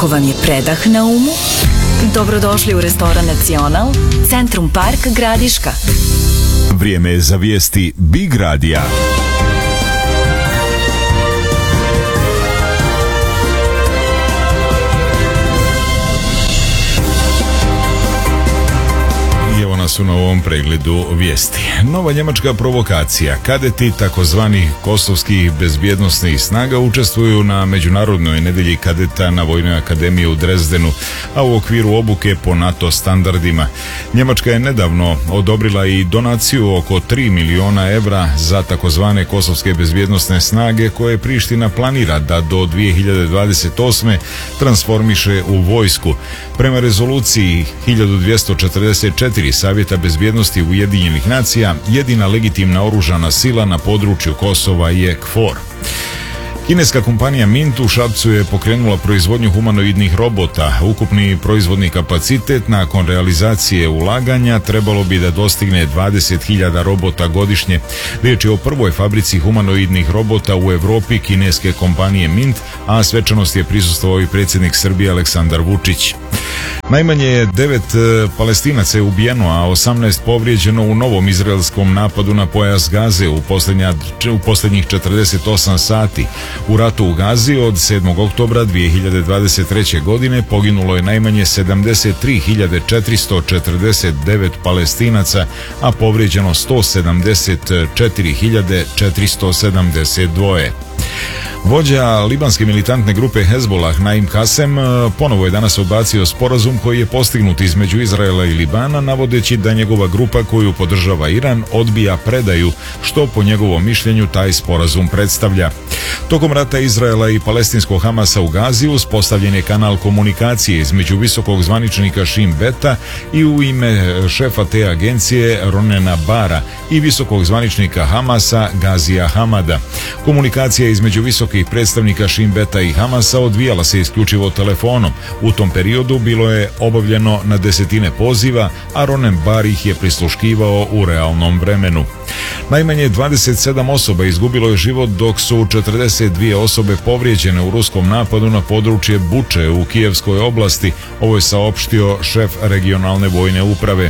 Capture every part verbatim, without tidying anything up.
Ako vam je predah na umu, dobrodošli u restoran Nacional, Centrum Park Gradiška. Vrijeme je za vijesti Big Radija. Su na ovom pregledu vijesti. Nova njemačka provokacija. Kadeti takozvanih kosovskih bezbjednosnih snaga učestvuju na Međunarodnoj nedelji kadeta na Vojnoj akademiji u Drezdenu, a u okviru obuke po NATO standardima. Njemačka je nedavno odobrila i donaciju oko tri miliona evra za takozvane kosovske bezbjednosne snage koje Priština planira da do dvije hiljade dvadeset osme transformiše u vojsku. Prema rezoluciji hiljadu dvjesto četrdeset četiri Savjeta bezbjednosti Ujedinjenih nacija, jedina legitimna oružana sila na području Kosova je KFOR. Kineska kompanija Mint u Šapcu je pokrenula proizvodnju humanoidnih robota. Ukupni proizvodni kapacitet nakon realizacije ulaganja trebalo bi da dostigne dvadeset hiljada robota godišnje. Riječ je o prvoj fabrici humanoidnih robota u Europi kineske kompanije Mint, a svečanost je prisustvovao i predsjednik Srbije Aleksandar Vučić. Najmanje je devet Palestinaca je ubijeno, a osamnaest povrijeđeno u novom izraelskom napadu na pojas Gaze u, posljednja, u posljednjih četrdeset osam sati. U ratu u Gazi od sedmog oktobra dvije hiljade dvadeset treće. godine poginulo je najmanje sedamdeset tri hiljade četiristo četrdeset devet Palestinaca, a povrijeđeno sto sedamdeset četiri hiljade četiristo sedamdeset dva. Vođa libanske militantne grupe Hezbollah Naim Kasem ponovo je danas odbacio sporazum koji je postignut između Izraela i Libana, navodeći da njegova grupa koju podržava Iran odbija predaju, što po njegovom mišljenju taj sporazum predstavlja. Tokom rata Izraela i palestinskog Hamasa u Gazi uspostavljen je kanal komunikacije između visokog zvaničnika Shin Beta i u ime šefa te agencije Ronena Bara i visokog zvaničnika Hamasa Gazija Hamada. Komunikacija između visokih predstavnika Shin Beta i Hamasa odvijala se isključivo telefonom. U tom periodu bilo je obavljeno na desetine poziva, a Ronen Bar ih je prisluškivao u realnom vremenu. Najmanje dvadeset sedam osoba izgubilo je život, dok su četrdeset dvije osobe povrijeđene u ruskom napadu na područje Buče u Kijevskoj oblasti. Ovo je saopštio šef regionalne vojne uprave.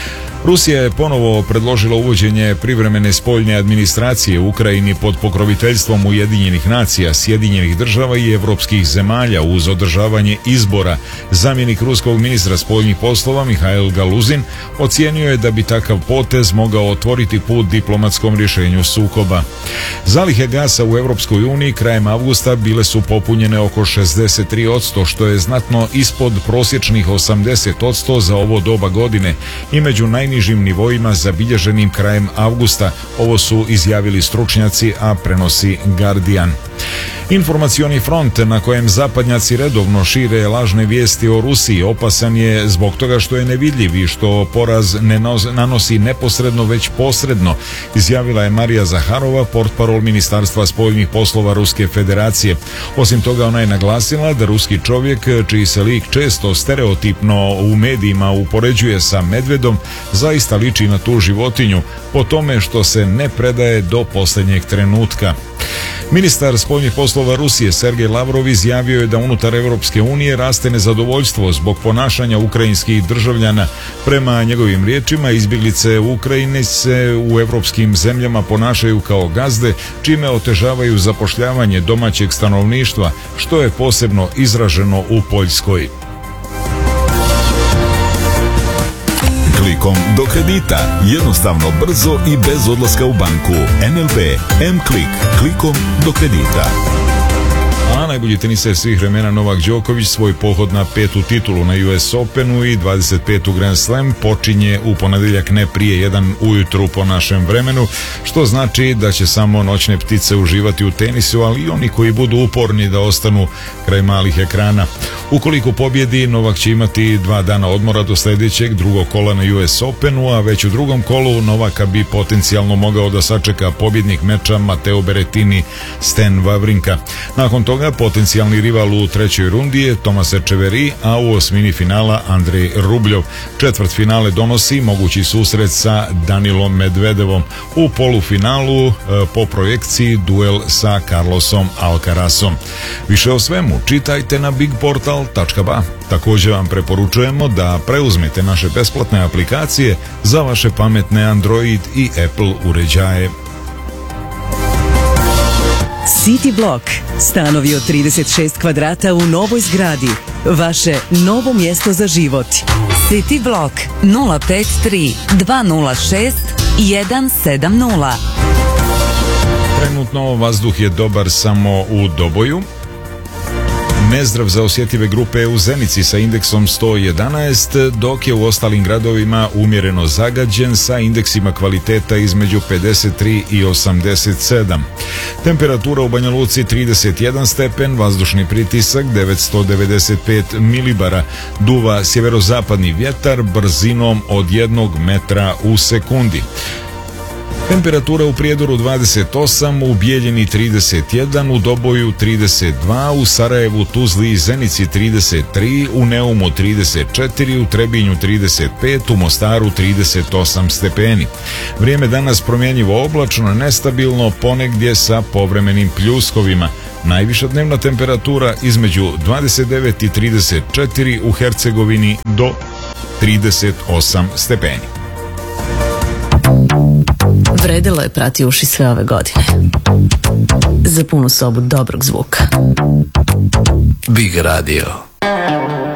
Rusija je ponovo predložila uvođenje privremene spoljne administracije u Ukrajini pod pokroviteljstvom Ujedinjenih nacija, Sjedinjenih država i evropskih zemalja uz održavanje izbora. Zamjenik ruskog ministra spoljnih poslova Mihail Galuzin ocijenio je da bi takav potez mogao otvoriti put diplomatskom rješenju sukoba. Zalihe gasa u Europskoj uniji krajem avgusta bile su popunjene oko šezdeset tri posto, što je znatno ispod prosječnih osamdeset posto za ovo doba godine i među naj nižim nivoima zabilježenim krajem avgusta. Ovo su izjavili stručnjaci, a prenosi Guardian. Informacioni front na kojem zapadnjaci redovno šire lažne vijesti o Rusiji opasan je zbog toga što je nevidljiv i što poraz ne nanosi neposredno već posredno, izjavila je Marija Zaharova, portparol Ministarstva spoljnih poslova Ruske federacije. Osim toga, ona je naglasila da ruski čovjek, čiji se lik često stereotipno u medijima upoređuje sa medvedom, zaista liči na tu životinju po tome što se ne predaje do posljednjeg trenutka. Ministar spoljnih poslova Rusije Sergej Lavrov izjavio je da unutar Europske unije raste nezadovoljstvo zbog ponašanja ukrajinskih državljana. Prema njegovim riječima, izbjeglice u Ukrajini se u europskim zemljama ponašaju kao gazde, čime otežavaju zapošljavanje domaćeg stanovništva, što je posebno izraženo u Poljskoj. Klikom do kredita. Jednostavno, brzo i bez odlaska u banku. N L B M-Klik. Klikom do kredita. A najbolji teniser svih vremena Novak Đoković svoj pohod na petu titulu na U S Openu i dvadeset petu Grand Slam počinje u ponedjeljak ne prije jedan ujutru po našem vremenu, što znači da će samo noćne ptice uživati u tenisu, ali i oni koji budu uporni da ostanu kraj malih ekrana. Ukoliko pobjedi, Novak će imati dva dana odmora do sljedećeg drugog kola na U S Openu, a već u drugom kolu Novaka bi potencijalno mogao da sačeka pobjednik meča Matteo Berrettini Stan Wawrinka. Nakon toga Potencijalni rival u trećoj rundi je Thomas Etcheverry, a u osmini finala Andrej Rubljov. Četvrt finale donosi mogući susret sa Danilom Medvedevom. U polufinalu po projekciji duel sa Carlosom Alcarazom. Više o svemu čitajte na big portal tačka ba. Također vam preporučujemo da preuzmete naše besplatne aplikacije za vaše pametne Android i Apple uređaje. City Block. Stanovi od trideset šest kvadrata u novoj zgradi. Vaše novo mjesto za život. City Block nula pet tri dva nula šest jedan sedam nula. Trenutno vazduh je dobar samo u Doboju. Nezdrav za osjetljive grupe u Zenici sa indeksom sto jedanaest, dok je u ostalim gradovima umjereno zagađen sa indeksima kvaliteta između pedeset tri i osamdeset sedam. Temperatura u Banja Luci trideset jedan stepen, vazdušni pritisak devetsto devedeset pet milibara, duva sjeverozapadni vjetar brzinom od jednog metra u sekundi. Temperatura u Prijedoru dvadeset osam, u Bijeljini trideset jedan, u Doboju trideset dva, u Sarajevu, Tuzli i Zenici trideset tri, u Neumu trideset četiri, u Trebinju trideset pet, u Mostaru trideset osam stepeni. Vrijeme danas promjenjivo oblačno, nestabilno, ponegdje sa povremenim pljuskovima. Najviša dnevna temperatura između dvadeset devet i trideset četiri, u Hercegovini do trideset osam stepeni. Vredilo je prati uši sve ove godine. Za punu sobu dobrog zvuka. Big Radio.